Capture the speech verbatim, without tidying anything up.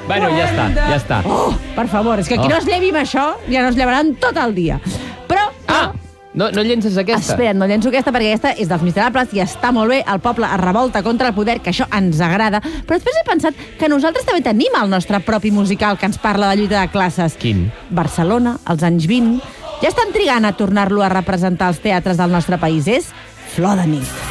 Bueno, ja està, ja està. Oh, per favor, és que qui Oh. no es llevi amb això ja no es llevaran tot el dia. Però... Ah! No, no llences aquesta? Espera't, no llenço aquesta perquè aquesta és dels Miserables i està molt bé, el poble es revolta contra el poder, que això ens agrada, però després he pensat que nosaltres també tenim el nostre propi musical que ens parla de lluita de classes. Quin? Barcelona, als anys vint. Ja estan trigant a tornar-lo a representar als teatres del nostre país. És Flor de nit.